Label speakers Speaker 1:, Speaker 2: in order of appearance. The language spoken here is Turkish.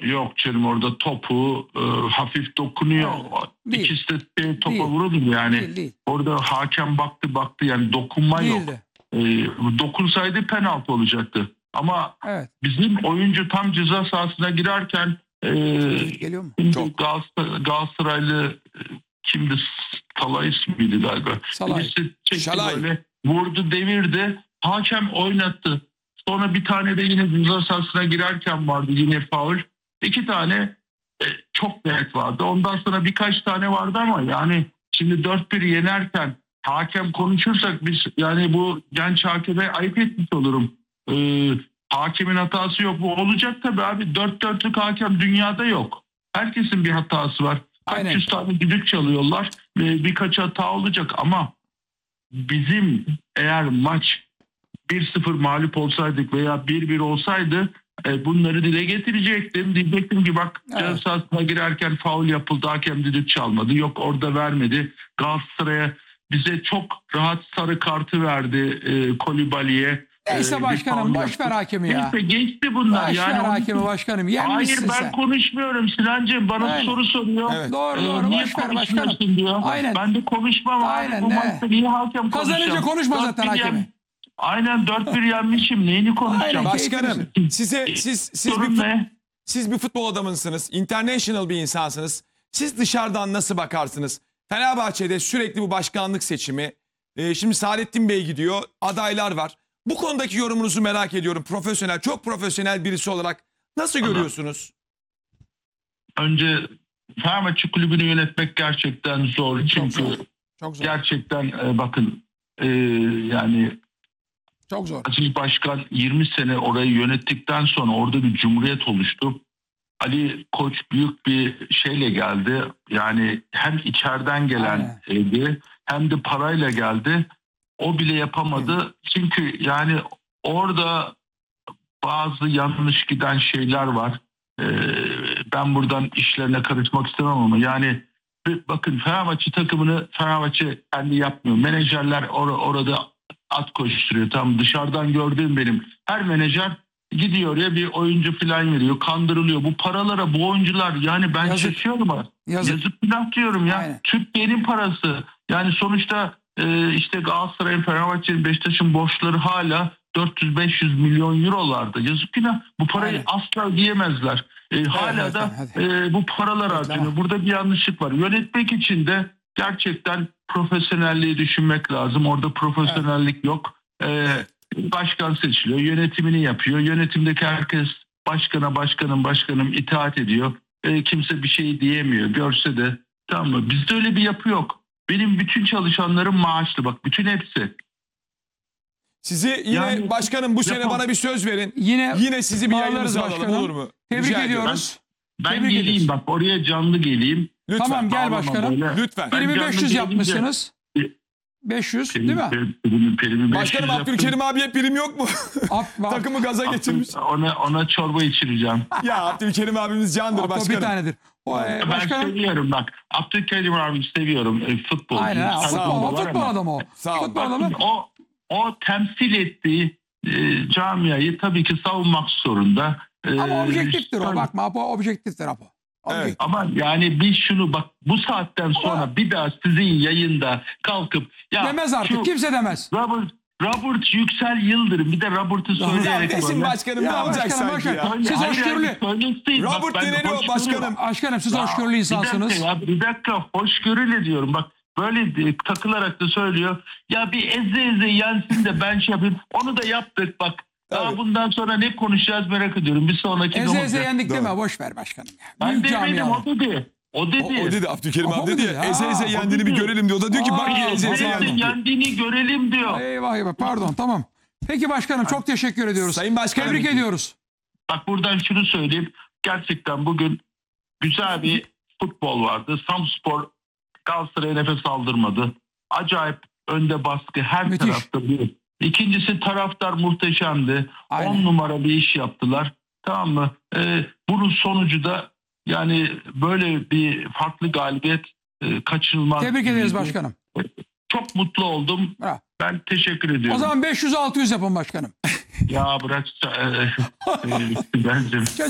Speaker 1: Yok canım, orada topu hafif dokunuyor.
Speaker 2: Değil.
Speaker 1: İkisi de topa
Speaker 2: Değil.
Speaker 1: vurulur yani.
Speaker 2: Değil.
Speaker 1: Orada hakem baktı yani dokunma yok.
Speaker 2: Değildi.
Speaker 1: Dokunsaydı penaltı olacaktı. Ama
Speaker 2: Evet.
Speaker 1: bizim oyuncu tam ceza sahasına girerken
Speaker 2: Geliyor mu?
Speaker 1: Galatasaraylı kimdi? Salay miydi galiba?
Speaker 2: Salay.
Speaker 1: Birisi çekti
Speaker 3: Şalay.
Speaker 1: böyle, vurdu, devirdi. Hakem oynattı. Sonra bir tane de yine ceza sahasına girerken vardı yine faul. 2 tane çok net vardı. Ondan sonra birkaç tane vardı ama yani şimdi 4-1 yenerken hakem konuşursak biz yani bu genç hakeme ayıp etmiş olurum. Hakemin hatası yok. Bu olacak tabii abi. 4-4'lük hakem dünyada yok. Herkesin bir hatası var.
Speaker 2: Aynen.
Speaker 1: Kaç yüz tane düdük çalıyorlar. Birkaç hata olacak ama bizim eğer maç 1-0 mağlup olsaydık veya 1-1 olsaydı bunları dile getirecektim. Diyecektim ki bak, ceza sahasına girerken faul yapıldı, hakem düdük çalmadı. Yok, orada vermedi. Galatasaray'a bize çok rahat sarı kartı verdi Kolibali'ye.
Speaker 2: Neyse başkanım, boş ver hakemi ya.
Speaker 1: Neyse, geçti bunlar.
Speaker 2: Boş ver hakemi başkanım. Yenmişsin
Speaker 1: hayır, ben
Speaker 2: sen.
Speaker 1: konuşmuyorum Sinancığım. Bana
Speaker 2: Aynen.
Speaker 1: soru soruyor.
Speaker 3: Evet.
Speaker 2: Doğru
Speaker 1: Niye
Speaker 2: boş ver
Speaker 1: konuşmuyorsun
Speaker 2: başkanım.
Speaker 1: diyor.
Speaker 2: Aynen.
Speaker 1: Ben de konuşmam.
Speaker 2: Aynen,
Speaker 1: Bu
Speaker 2: ne?
Speaker 1: maçta niye hakem
Speaker 2: Kazanınca
Speaker 1: konuşacağım?
Speaker 2: konuşma zaten
Speaker 1: 4-1
Speaker 2: hakemi.
Speaker 1: Aynen 4-1 yenmişim. Neyini konuşacağım?
Speaker 2: Aynen.
Speaker 3: Başkanım,
Speaker 1: Sorun ne?
Speaker 3: siz bir futbol adamısınız. International bir insansınız. Siz dışarıdan nasıl bakarsınız? Fenerbahçe'de sürekli bu başkanlık seçimi. Şimdi Saadettin Bey gidiyor. Adaylar var. Bu konudaki yorumunuzu merak ediyorum. Profesyonel, çok profesyonel birisi olarak nasıl görüyorsunuz?
Speaker 1: Önce Fenerbahçe kulübünü yönetmek gerçekten zor. Çünkü
Speaker 2: Çok zor.
Speaker 1: gerçekten bakın yani
Speaker 2: Çok zor.
Speaker 1: Aziz Başkan 20 sene orayı yönettikten sonra orada bir cumhuriyet oluştu. Ali Koç büyük bir şeyle geldi. Yani hem içeriden gelen hem de parayla geldi. O bile yapamadı. Çünkü yani orada bazı yanlış giden şeyler var. Ben buradan işlerine karışmak istemem ama yani bakın, Fenerbahçe takımını Fenerbahçe kendi yapmıyor. Menajerler orada at koşturuyor. Tam dışarıdan gördüğüm benim. Her menajer gidiyor ya, bir oyuncu falan veriyor. Kandırılıyor. Bu paralara bu oyuncular, yani ben şaşıyorum. Yazık günah diyorum ya.
Speaker 2: Aynen.
Speaker 1: Türkiye'nin parası. Yani sonuçta işte Galatasaray'ın, Fenerbahçe'nin, Beşiktaş'ın borçları hala 400-500 milyon eurolarda. Yazık günah. Bu parayı asla ödeyemezler. Hala da bu paralar harcanıyor. Burada bir yanlışlık var. Yönetmek için de gerçekten profesyonelliği düşünmek lazım. Orada profesyonellik yok. Başkan seçiliyor, yönetimini yapıyor. Yönetimdeki herkes başkanım itaat ediyor. Kimse bir şey diyemiyor. Görse de, tamam mı? Bizde öyle bir yapı yok. Benim bütün çalışanlarım maaşlı, bak, bütün hepsi.
Speaker 3: Sizi yine başkanım bu sene bana bir söz verin. Yine sizi bir yayınımıza alalım, olur mu?
Speaker 2: Tebrik ediyoruz.
Speaker 1: Ben geleyim, bak oraya canlı geleyim.
Speaker 3: Lütfen.
Speaker 2: Tamam, gel başkanım.
Speaker 3: Lütfen.
Speaker 2: Primi 500 yapmışsınız. 500 değil mi?
Speaker 1: Primi
Speaker 3: Başkanım, Abdülkerim abiye prim yok mu? Takımı gaza getirmiş.
Speaker 1: Ona çorba içireceğim.
Speaker 3: Ya Abdülkerim abimiz candır başkanım.
Speaker 2: Bir tanedir.
Speaker 1: Ben seviyorum bak. Abdülkerim abi seviyorum. Futbol.
Speaker 2: Aynen. Futbol adamı o.
Speaker 3: Sağ ol.
Speaker 2: Futbol adamı.
Speaker 1: O temsil ettiği camiayı tabii ki savunmak zorunda.
Speaker 2: Ama objektiftir o. Bakma, objektiftir Apo.
Speaker 3: Evet.
Speaker 1: Ama yani biz şunu bak, bu saatten sonra bir daha sizin yayında kalkıp ya
Speaker 2: demez artık, kimse demez.
Speaker 1: Robert Yüksel Yıldırım, bir de Robert'ı söyleyerek
Speaker 3: Desin başkanım, ne olacak sanki ya?
Speaker 2: Siz hoşgörülü.
Speaker 3: Robert deniliyor başkanım.
Speaker 2: Başkanım, siz hoşgörülü insansınız.
Speaker 1: Bir dakika, hoşgörülü diyorum bak. Böyle takılarak da söylüyor. Ya bir eze yensin de ben şey yapayım. Onu da yaptık bak. Daha bundan sonra ne konuşacağız merak ediyorum. Bir sonraki
Speaker 2: eze yendik deme, boş ver başkanım.
Speaker 1: Ben demedim, o dedi. O dedi.
Speaker 3: Abdülkerim abi dedi ya. Eze yendiğini bir görelim diyor. O da diyor ki bak eze
Speaker 1: yendiğini görelim diyor.
Speaker 2: Eyvah, pardon, tamam. Peki başkanım, çok teşekkür ediyoruz.
Speaker 3: Sayın başkanım.
Speaker 2: Tebrik ediyoruz.
Speaker 1: Bak buradan şunu söyleyeyim. Gerçekten bugün güzel bir futbol vardı. Samspor Galatasaray'a nefes aldırmadı. Acayip önde baskı her tarafta bir. İkincisi, taraftar muhteşemdi. 10 numara bir iş yaptılar. Tamam mı? Bunun sonucu da yani böyle bir farklı galibiyet kaçınılmaz.
Speaker 2: Tebrik ederiz başkanım.
Speaker 1: Çok mutlu oldum. Ben teşekkür ediyorum.
Speaker 2: O zaman 500-600 yapın başkanım.
Speaker 1: Ya bırak. Bence.